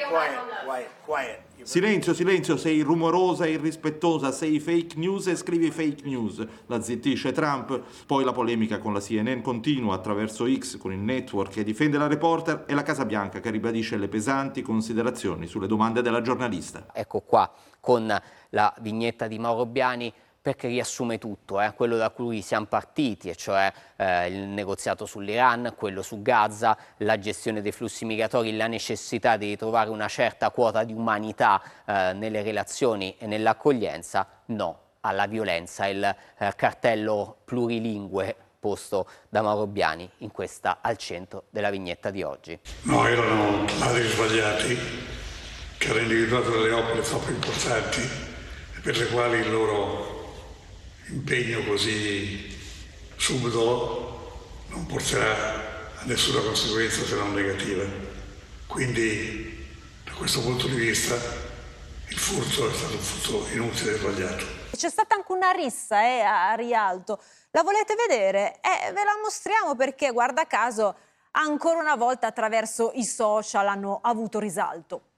quiet. Silenzio, silenzio, sei rumorosa e irrispettosa, sei fake news e scrivi fake news. La zittisce Trump. Poi la polemica con la CNN continua attraverso X con il network che difende la reporter e la Casa Bianca che ribadisce le pesanti considerazioni sulle domande della giornalista. Ecco qua con la vignetta di Mauro Biani, perché riassume tutto, quello da cui siamo partiti, e cioè il negoziato sull'Iran, quello su Gaza, la gestione dei flussi migratori, la necessità di ritrovare una certa quota di umanità nelle relazioni e nell'accoglienza, no alla violenza, il cartello plurilingue posto da Mauro Biani in questa al centro della vignetta di oggi. No, erano ladri sbagliati che hanno individuato delle opere troppo importanti e per le quali il loro impegno così subdolo non porterà a nessuna conseguenza se non negativa. Quindi da questo punto di vista il furto è stato un furto inutile e sbagliato. C'è stata anche una rissa a Rialto. La volete vedere? Ve la mostriamo perché, guarda caso, ancora una volta attraverso i social hanno avuto risalto.